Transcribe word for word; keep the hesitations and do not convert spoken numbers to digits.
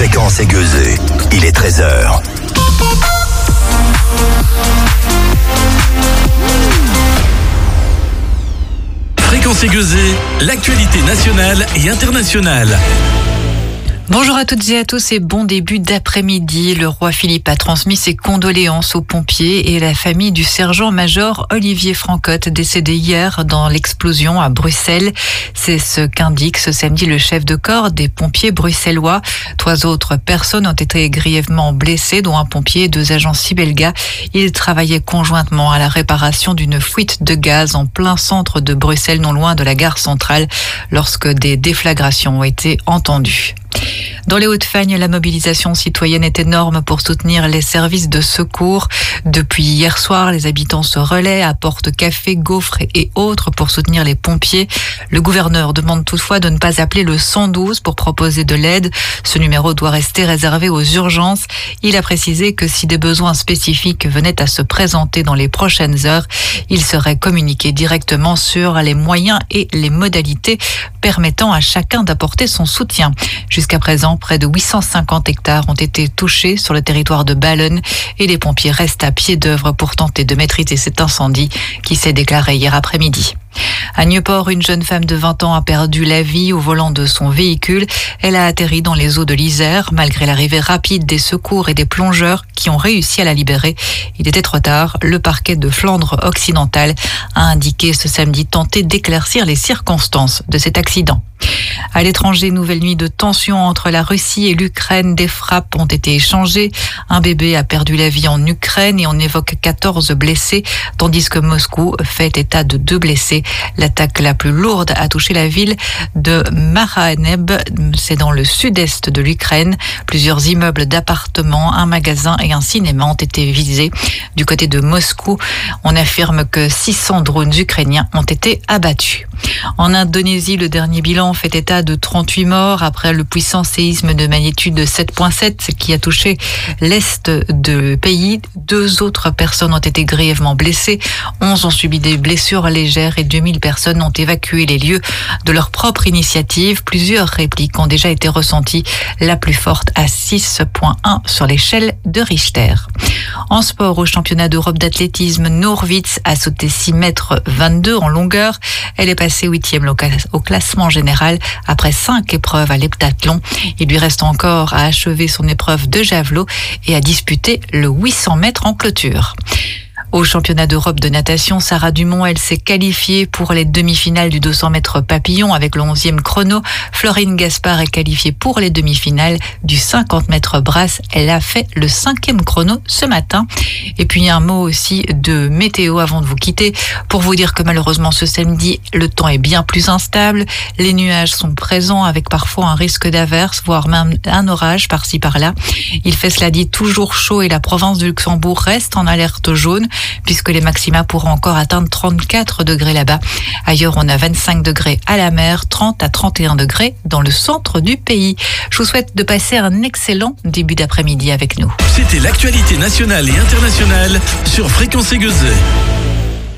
Fréquence Aiguezée, il est treize heures. Fréquence Aiguezée, l'actualité nationale et internationale. Bonjour à toutes et à tous et bon début d'après-midi. Le roi Philippe a transmis ses condoléances aux pompiers et à la famille du sergent-major Olivier Francotte, décédé hier dans l'explosion à Bruxelles. C'est ce qu'indique ce samedi le chef de corps des pompiers bruxellois. Trois autres personnes ont été grièvement blessées, dont un pompier et deux agents sibelgas. Ils travaillaient conjointement à la réparation d'une fuite de gaz en plein centre de Bruxelles, non loin de la gare centrale, lorsque des déflagrations ont été entendues. Dans les Hauts-de-Fagne, la mobilisation citoyenne est énorme pour soutenir les services de secours. Depuis hier soir, les habitants se relaient, apportent café, gaufres et autres pour soutenir les pompiers. Le gouverneur demande toutefois de ne pas appeler le cent douze pour proposer de l'aide. Ce numéro doit rester réservé aux urgences. Il a précisé que si des besoins spécifiques venaient à se présenter dans les prochaines heures, il serait communiqué directement sur les moyens et les modalités permettant à chacun d'apporter son soutien. Jusqu'à présent, près de huit cent cinquante hectares ont été touchés sur le territoire de Ballonne et les pompiers restent à pied d'œuvre pour tenter de maîtriser cet incendie qui s'est déclaré hier après-midi. À Nieuport, une jeune femme de vingt ans a perdu la vie au volant de son véhicule. Elle a atterri dans les eaux de l'Isère. Malgré l'arrivée rapide des secours et des plongeurs qui ont réussi à la libérer, il était trop tard. Le parquet de Flandre occidentale a indiqué ce samedi tenter d'éclaircir les circonstances de cet accident. À l'étranger, nouvelle nuit de tension entre la Russie et l'Ukraine. Des frappes ont été échangées. Un bébé a perdu la vie en Ukraine et on évoque quatorze blessés, tandis que Moscou fait état de deux blessés. L'attaque la plus lourde a touché la ville de Makhaneb, c'est dans le sud-est de l'Ukraine. Plusieurs immeubles d'appartements, un magasin et un cinéma ont été visés. Du côté de Moscou, on affirme que six cents drones ukrainiens ont été abattus. En Indonésie, le dernier bilan fait état de trente-huit morts après le puissant séisme de magnitude sept virgule sept qui a touché l'est du pays. Deux autres personnes ont été grièvement blessées. onze ont subi des blessures légères et deux mille personnes ont évacué les lieux de leur propre initiative. Plusieurs répliques ont déjà été ressenties, la plus forte à six virgule un sur l'échelle de Richter. En sport, au championnat d'Europe d'athlétisme, Norwitz a sauté six mètres vingt-deux en longueur. Elle est passée huitième au classement général après cinq épreuves à l'heptathlon. Il lui reste encore à achever son épreuve de javelot et à disputer le huit cents mètres en clôture. Au championnat d'Europe de natation, Sarah Dumont, elle s'est qualifiée pour les demi-finales du deux cents mètres papillon avec le onzième chrono. Florine Gaspard est qualifiée pour les demi-finales du cinquante mètres brasse. Elle a fait le cinquième chrono ce matin. Et puis un mot aussi de météo avant de vous quitter pour vous dire que malheureusement ce samedi, le temps est bien plus instable. Les nuages sont présents avec parfois un risque d'averse, voire même un orage par-ci par-là. Il fait cela dit toujours chaud et la province du Luxembourg reste en alerte jaune, puisque les maxima pourront encore atteindre trente-quatre degrés là-bas. Ailleurs, on a vingt-cinq degrés à la mer, trente à trente et un degrés dans le centre du pays. Je vous souhaite de passer un excellent début d'après-midi avec nous. C'était l'actualité nationale et internationale sur Fréquence Aiguezée.